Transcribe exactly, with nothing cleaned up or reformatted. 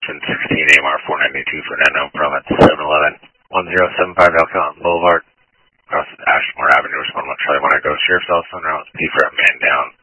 ten sixteen A M R four ninety-two Fernando, Province seven eleven one zero seven five Elkhorn Boulevard, across Ashmore Avenue, Respond one Charlie one Echo, Sheriff's Office on route P for a man down.